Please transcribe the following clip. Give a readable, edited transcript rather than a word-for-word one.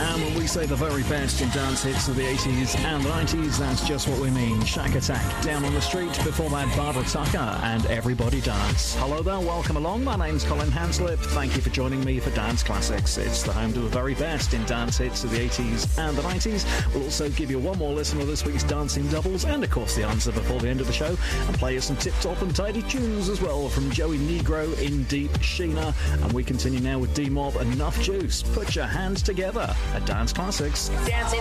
And when we say the very best in dance hits of the 80s and the 90s, that's just what we mean. Shack Attack, Down on the Street, before that Barbara Tucker and Everybody Dance. Hello there, welcome along. My name's Colin Hanslip. Thank you for joining me for Dance Classics. It's the home to the very best in dance hits of the 80s and the 90s. We'll also give you one more listen to this week's Dancing Doubles and, of course, the answer before the end of the show, and play you some tip-top and tidy tunes as well from Joey Negro, In Deep, Sheena, and we continue now with D-Mob, Enough Juice. Put your hands together at Dance Classics. Dancing